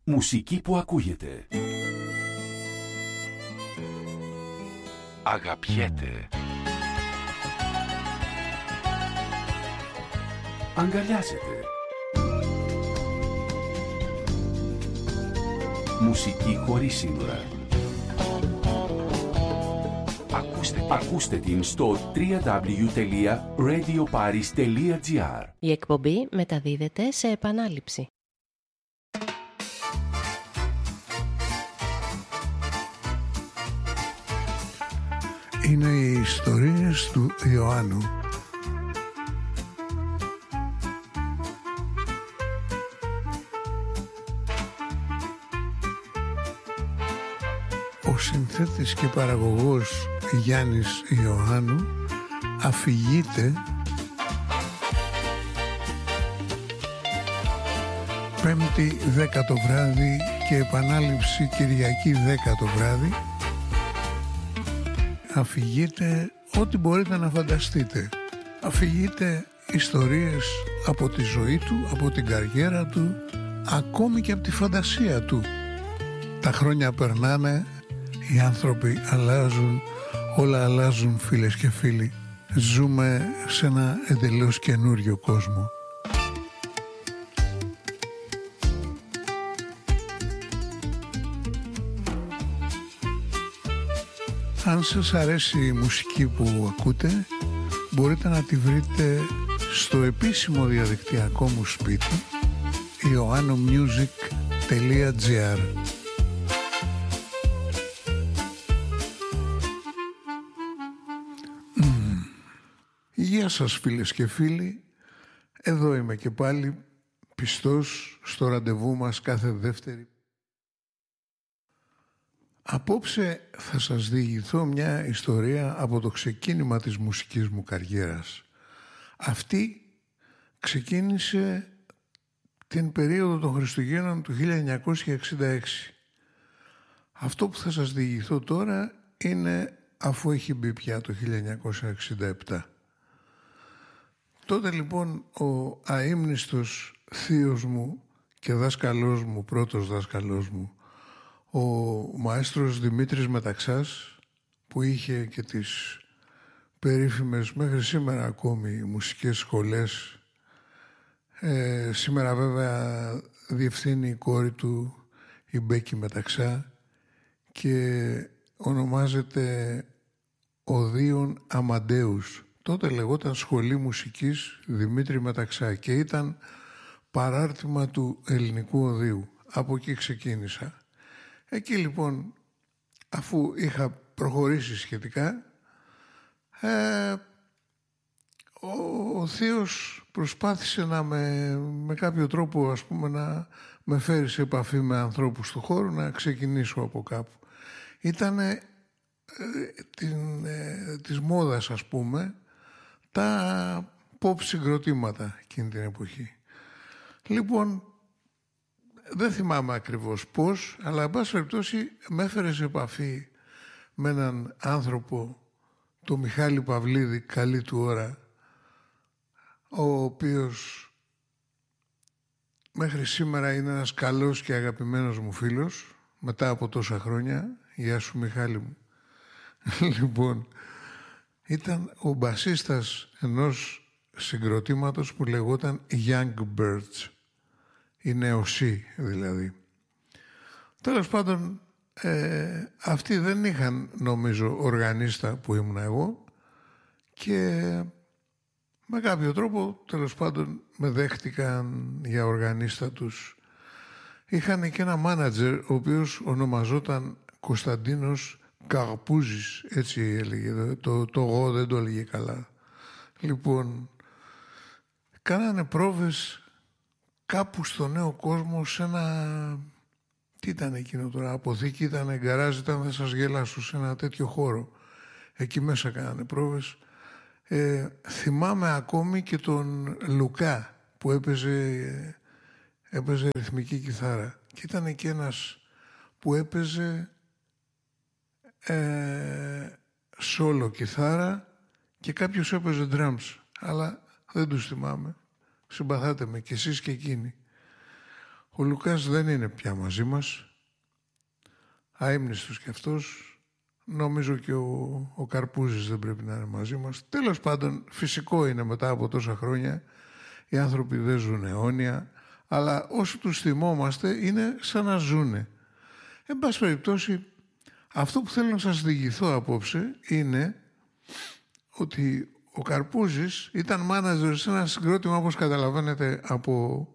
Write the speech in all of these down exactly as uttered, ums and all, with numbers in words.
Μουσική που ακούγεται. Αγαπιέται. Αγκαλιάζεται. Μουσική χωρίς σύνορα. Ακούστε, ακούστε την στο double-u double-u double-u τελεία radio paris τελεία gr. Η εκπομπή μεταδίδεται σε επανάληψη. Είναι οι ιστορίες του Ιωάννου. Ο συνθέτης και παραγωγός Γιάννης Ιωάννου αφηγείται Πέμπτη δέκα το βράδυ και επανάληψη Κυριακή δέκα το βράδυ. Αφηγείται ό,τι μπορείτε να φανταστείτε. Αφηγείται ιστορίες από τη ζωή του, από την καριέρα του, ακόμη και από τη φαντασία του. Τα χρόνια περνάνε, οι άνθρωποι αλλάζουν, όλα αλλάζουν φίλες και φίλοι. Ζούμε σε ένα εντελώς καινούριο κόσμο. Αν σας αρέσει η μουσική που ακούτε, μπορείτε να τη βρείτε στο επίσημο διαδικτυακό μου σπίτι ioannomusic τελεία gr. Mm. Γεια σας φίλες και φίλοι, εδώ είμαι και πάλι πιστός στο ραντεβού μας κάθε δεύτερη. Απόψε θα σας διηγηθώ μια ιστορία από το ξεκίνημα της μουσικής μου καριέρας. Αυτή ξεκίνησε την περίοδο των Χριστουγέννων του χίλια εννιακόσια εξήντα έξι. Αυτό που θα σας διηγηθώ τώρα είναι αφού έχει μπει πια το χίλια εννιακόσια εξήντα επτά. Τότε λοιπόν ο αείμνηστος θείος μου και δάσκαλός μου, πρώτος δάσκαλός μου, ο μαέστρος Δημήτρης Μεταξάς, που είχε και τις περίφημες μέχρι σήμερα ακόμη μουσικές σχολές, ε, σήμερα βέβαια διευθύνει η κόρη του, η Μπέκη Μεταξά, και ονομάζεται Οδείων Αμαντέους. Τότε λεγόταν Σχολή Μουσικής Δημήτρη Μεταξά και ήταν παράρτημα του Ελληνικού Οδείου. Από εκεί ξεκίνησα. Εκεί λοιπόν, αφού είχα προχωρήσει σχετικά, ε, ο, ο θείος προσπάθησε να με, με κάποιο τρόπο, ας πούμε, να με φέρει σε επαφή με ανθρώπους του χώρου, να ξεκινήσω από κάπου. Ήτανε ε, την, ε, της μόδας, ας πούμε, τα pop συγκροτήματα εκείνη την εποχή. Λοιπόν, δεν θυμάμαι ακριβώς πώς, αλλά εν πάση περιπτώσει με έφερε σε επαφή με έναν άνθρωπο, το Μιχάλη Παυλίδη, καλή του ώρα, ο οποίος μέχρι σήμερα είναι ένας καλός και αγαπημένος μου φίλος, μετά από τόσα χρόνια. Γεια σου Μιχάλη μου. Λοιπόν, ήταν ο μπασίστας ενός συγκροτήματος που λεγόταν Young Birds. Η νεοσύ δηλαδή. Τέλος πάντων, ε, αυτοί δεν είχαν, νομίζω, οργανίστα που ήμουν εγώ, και με κάποιο τρόπο, τέλος πάντων, με δέχτηκαν για οργανίστα τους. Είχαν και ένα μάνατζερ, ο οποίος ονομαζόταν Κωνσταντίνος Καρπούζης, έτσι έλεγε, το, το εγώ δεν το έλεγε καλά. Λοιπόν, κάνανε πρόβες κάπου στο Νέο Κόσμο, σε ένα... Τι ήταν εκείνο τώρα, αποθήκη ήταν, γκαράζ ήταν, θα σας γελάσω, σε ένα τέτοιο χώρο. Εκεί μέσα κάνανε πρόβες. Ε, θυμάμαι ακόμη και τον Λουκά που έπαιζε, έπαιζε ρυθμική κιθάρα. Και ήταν και ένας που έπαιζε ε, σόλο κιθάρα και κάποιος έπαιζε drums. Αλλά δεν τους θυμάμαι. Συμπαθάτε με κι εσείς και εκείνοι. Ο Λουκάς δεν είναι πια μαζί μας. Αείμνηστος κι αυτός. Νομίζω και ο, ο Καρπούζης δεν πρέπει να είναι μαζί μας. Τέλος πάντων, φυσικό είναι μετά από τόσα χρόνια. Οι άνθρωποι δεν ζουν αιώνια. Αλλά όσο τους θυμόμαστε είναι σαν να ζουνε. Εν πάση περιπτώσει, αυτό που θέλω να σας διηγηθώ απόψε είναι ότι ο Καρπούζης ήταν μάνατζερ σε ένα συγκρότημα, όπως καταλαβαίνετε, από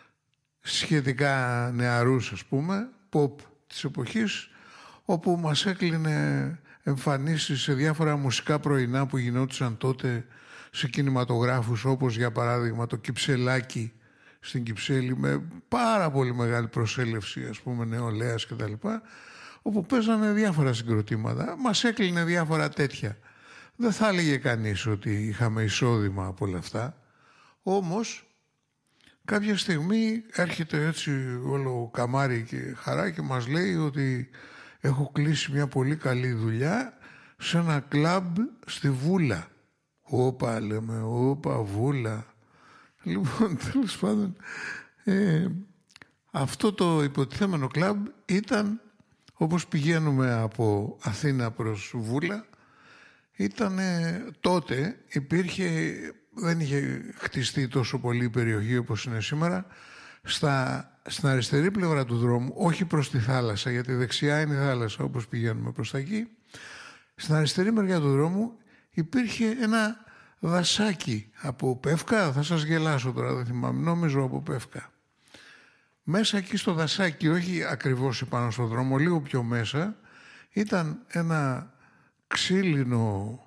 σχετικά νεαρούς, ας πούμε, pop της εποχής, όπου μας έκλεινε εμφανίσεις σε διάφορα μουσικά πρωινά που γινόντουσαν τότε σε κινηματογράφους, όπως για παράδειγμα το Κυψελάκι στην Κυψέλη, με πάρα πολύ μεγάλη προσέλευση, ας πούμε, νεολαίας κτλ., όπου παίζανε διάφορα συγκροτήματα. Μας έκλεινε διάφορα τέτοια. Δεν θα έλεγε κανείς ότι είχαμε εισόδημα από όλα αυτά. Όμως, κάποια στιγμή έρχεται έτσι όλο καμάρι και χαρά και μας λέει ότι έχω κλείσει μια πολύ καλή δουλειά σε ένα κλαμπ στη Βούλα. Όπα, λέμε, όπα, Βούλα. Λοιπόν, τέλος πάντων, ε, αυτό το υποτιθέμενο κλαμπ ήταν, όπως πηγαίνουμε από Αθήνα προς Βούλα, ήταν τότε, υπήρχε, δεν είχε χτιστεί τόσο πολύ η περιοχή όπως είναι σήμερα, στα, στην αριστερή πλευρά του δρόμου, όχι προς τη θάλασσα, γιατί δεξιά είναι η θάλασσα όπως πηγαίνουμε προς τα εκεί, στην αριστερή μεριά του δρόμου υπήρχε ένα δασάκι από πεύκα, θα σας γελάσω τώρα, δεν θυμάμαι, νόμιζω από πεύκα. Μέσα εκεί στο δασάκι, όχι ακριβώς επάνω στο δρόμο, λίγο πιο μέσα, ήταν ένα ξύλινο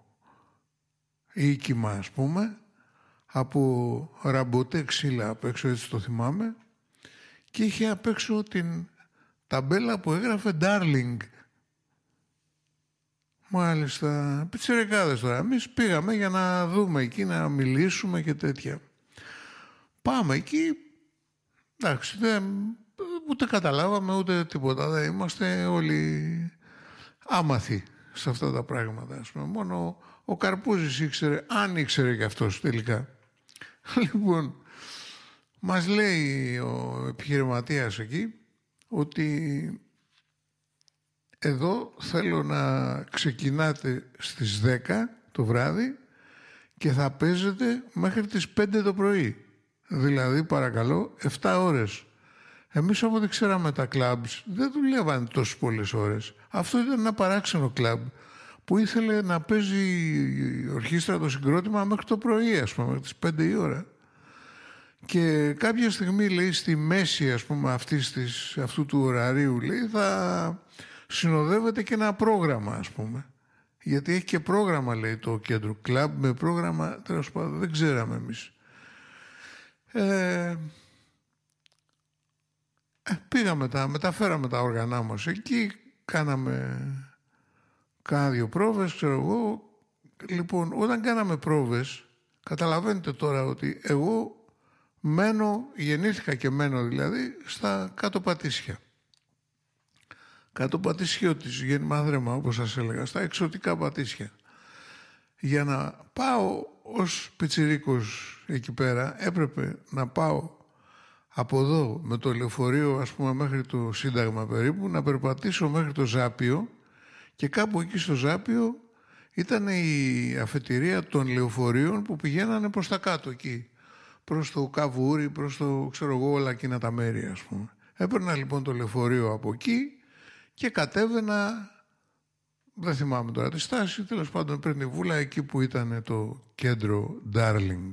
οίκημα, ας πούμε, από ραμποτέ ξύλα απ' έξω, έτσι το θυμάμαι, και είχε απ' έξω την ταμπέλα που έγραφε Darling. Μάλιστα, πιτσιρικάδες τώρα. Εμείς πήγαμε για να δούμε εκεί, να μιλήσουμε και τέτοια. Πάμε εκεί, εντάξει, δεν, ούτε καταλάβαμε ούτε τίποτα, δεν είμαστε όλοι άμαθοι σε αυτά τα πράγματα, ας πούμε. Μόνο ο Καρπούζης ήξερε, αν ήξερε και αυτός τελικά. Λοιπόν, μας λέει ο επιχειρηματίας εκεί ότι εδώ θέλω να ξεκινάτε στις δέκα το βράδυ και θα παίζετε μέχρι τις πέντε το πρωί. Δηλαδή, παρακαλώ, επτά ώρες. Εμείς από ό,τι ξέραμε τα κλαμπς δεν δουλεύαν τόσες πολλές ώρες. Αυτό ήταν ένα παράξενο κλαμπ που ήθελε να παίζει η ορχήστρα το συγκρότημα μέχρι το πρωί, ας πούμε, μέχρι τις πέντε η ώρα. Και κάποια στιγμή, λέει, στη μέση, ας πούμε, αυτής της, αυτού του ωραρίου, λέει, θα συνοδεύεται και ένα πρόγραμμα, ας πούμε. Γιατί έχει και πρόγραμμα, λέει, το κέντρο κλαμπ, με πρόγραμμα, τέλος πάντων, δεν ξέραμε εμείς. Ε, πήγαμε τα, μεταφέραμε τα όργανά μας εκεί, κάναμε κάνα δύο πρόβες, ξέρω εγώ. Λοιπόν, όταν κάναμε πρόβες, καταλαβαίνετε τώρα ότι εγώ μένω, γεννήθηκα και μένω δηλαδή, στα κάτω Πατήσια. Κάτω Πατήσιο της γέννημα δρέμα, όπως σας έλεγα, στα εξωτικά Πατήσια. Για να πάω ως πιτσιρίκος εκεί πέρα, έπρεπε να πάω από εδώ με το λεωφορείο, ας πούμε, μέχρι το Σύνταγμα περίπου, να περπατήσω μέχρι το Ζάπιο και κάπου εκεί στο Ζάπιο ήταν η αφετηρία των λεωφορείων που πηγαίνανε προς τα κάτω εκεί, προς το Καβούρι, προς το, ξέρω εγώ, όλα εκείνα τα μέρη, ας πούμε. Έπαιρνα λοιπόν το λεωφορείο από εκεί και κατέβαινα, δεν θυμάμαι τώρα τη στάση, τέλος πάντων παίρνει Βούλα εκεί που ήταν το κέντρο Darling.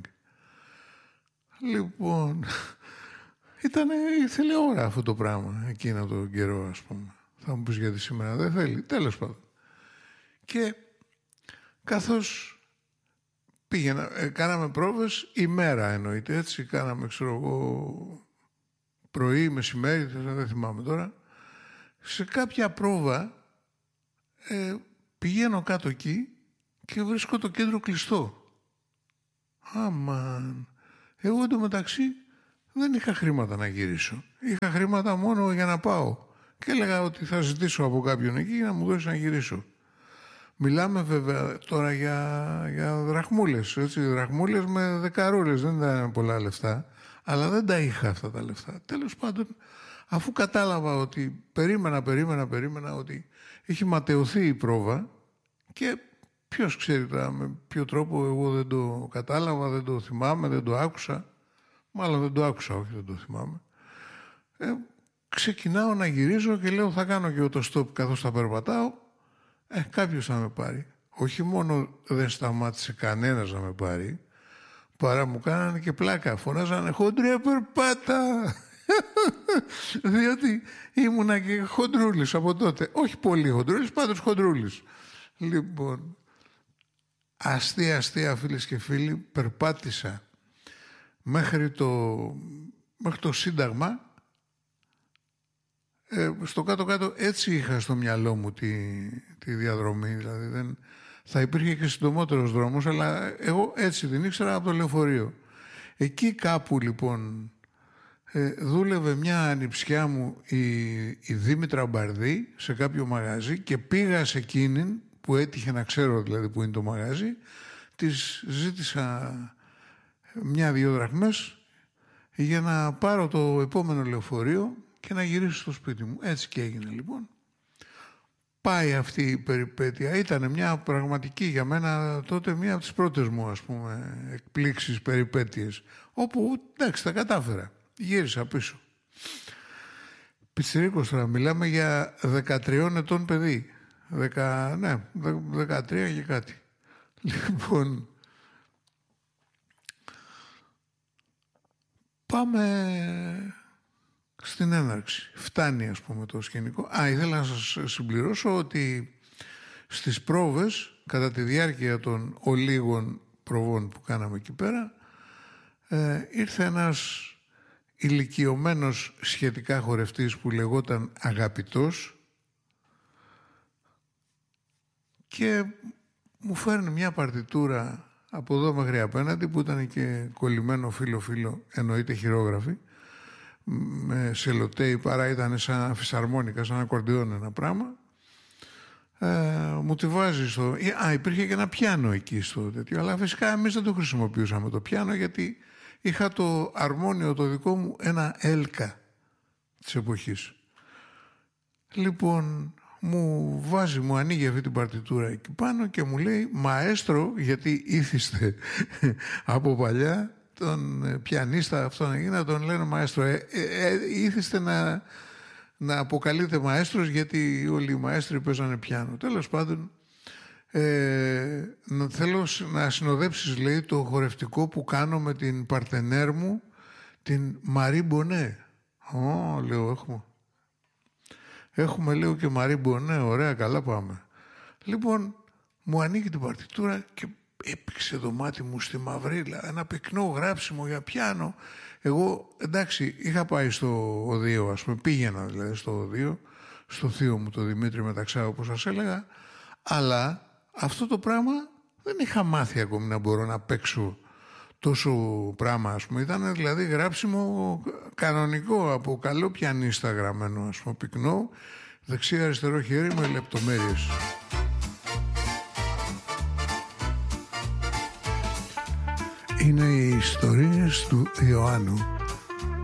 Λοιπόν, ήτανε, ήθελε ώρα αυτό το πράγμα εκείνο το καιρό, ας πούμε. Θα μου πεις γιατί σήμερα δεν θέλει, τέλος πάντων. Και καθώς πήγαινα, ε, κάναμε πρόβες ημέρα εννοείται, έτσι, κάναμε, ξέρω εγώ, πρωί, μεσημέρι, δεν θυμάμαι τώρα. Σε κάποια πρόβα ε, πηγαίνω κάτω εκεί και βρίσκω το κέντρο κλειστό. Αμάν. Εγώ εντωμεταξύ δεν είχα χρήματα να γυρίσω. Είχα χρήματα μόνο για να πάω. Και έλεγα ότι θα ζητήσω από κάποιον εκεί να μου δώσει να γυρίσω. Μιλάμε βέβαια τώρα για, για δραχμούλες, έτσι, δραχμούλες με δεκαρούλες, δεν ήταν πολλά λεφτά. Αλλά δεν τα είχα αυτά τα λεφτά. Τέλος πάντων, αφού κατάλαβα ότι περίμενα, περίμενα, περίμενα ότι έχει ματαιωθεί η πρόβα και ποιος ξέρει τώρα με ποιο τρόπο, εγώ δεν το κατάλαβα, δεν το θυμάμαι, δεν το άκουσα. Μάλλον δεν το άκουσα, όχι δεν το θυμάμαι. Ε, ξεκινάω να γυρίζω και λέω θα κάνω και εγώ το stop καθώς θα περπατάω. Ε, κάποιος θα με πάρει. Όχι μόνο δεν σταμάτησε κανένας να με πάρει, παρά μου κάνανε και πλάκα. Φωνάζανε «Χοντρέ, περπάτα!» Διότι ήμουνα και χοντρούλης από τότε. Όχι πολύ χοντρούλης, πάντως χοντρούλης. Λοιπόν, αστεία, αστεία φίλες και φίλοι, περπάτησα μέχρι το, μέχρι το Σύνταγμα. Ε, στο κάτω-κάτω έτσι είχα στο μυαλό μου τη, τη διαδρομή. Δηλαδή δεν, θα υπήρχε και συντομότερος δρόμος, αλλά εγώ έτσι την ήξερα από το λεωφορείο. Εκεί κάπου λοιπόν ε, δούλευε μια ανιψιά μου η, η Δήμητρα Μπαρδί σε κάποιο μαγαζί και πήγα σε εκείνην που έτυχε να ξέρω δηλαδή που είναι το μαγαζί, της ζήτησα μια-δυο δραχμές για να πάρω το επόμενο λεωφορείο και να γυρίσω στο σπίτι μου. Έτσι και έγινε λοιπόν. Πάει αυτή η περιπέτεια. Ήταν μια πραγματική για μένα τότε μια από τις πρώτες μου ας πούμε εκπλήξεις, περιπέτειες. Όπου εντάξει τα κατάφερα. Γύρισα πίσω. Πιτσιρίκος τώρα. Μιλάμε για δεκατριών ετών παιδί. Δεκα, ναι, δεκατρία και κάτι. Λοιπόν, πάμε στην έναρξη. Φτάνει ας πούμε το σκηνικό. Α, ήθελα να σας συμπληρώσω ότι στις πρόβες, κατά τη διάρκεια των ολίγων προβών που κάναμε εκεί πέρα, ε, ήρθε ένας ηλικιωμένος σχετικά χορευτής που λεγόταν Αγαπητός και μου φέρνει μια παρτιτούρα από εδώ μέχρι απέναντι που ήταν και κολλημένο φίλο-φίλο, εννοείται χειρόγραφη, με σελοτέι, παρά ήταν σαν φυσαρμόνικα, σαν ακορντιόν ένα πράγμα. Ε, μου τη βάζει στο... Α, υπήρχε και ένα πιάνο εκεί στο τέτοιο, αλλά φυσικά εμείς δεν το χρησιμοποιούσαμε το πιάνο γιατί είχα το αρμόνιο το δικό μου, ένα έλκα της εποχής. Λοιπόν, μου βάζει, μου ανοίγει αυτή την παρτιτούρα εκεί πάνω και μου λέει «Μαέστρο», γιατί ήθιστε από παλιά τον πιανίστα αυτόν εκεί να τον λένε μαέστρο. Ε, ε, ε, ήθιστε να, να αποκαλείτε μαέστρος γιατί όλοι οι μαέστροι παίζανε πιάνο. Τέλος πάντων, ε, να, θέλω να συνοδέψεις, λέει, το χορευτικό που κάνω με την παρτενέρ μου, την Μαρί Μπονέ. Ω, λέω, έχουμε. Έχουμε, λέω, και Μαρί Μπονέ, ωραία, καλά πάμε. Λοιπόν, μου ανοίγει την παρτιτούρα και έπηξε το μάτι μου στη μαυρίλα, ένα πυκνό γράψιμο για πιάνο. Εγώ, εντάξει, είχα πάει στο οδείο, ας πούμε, πήγαινα δηλαδή στο οδείο, στο θείο μου, το Δημήτρη Μεταξά, όπως σας έλεγα, αλλά αυτό το πράγμα δεν είχα μάθει ακόμη να μπορώ να παίξω τόσο πράγμα, ας πούμε. Ήταν δηλαδή γράψιμο κανονικό, από καλό πιανίστα γραμμένο, ας πούμε, πυκνό, δεξί αριστερό χέρι με λεπτομέρειες. Είναι οι ιστορίες του Ιωάννου.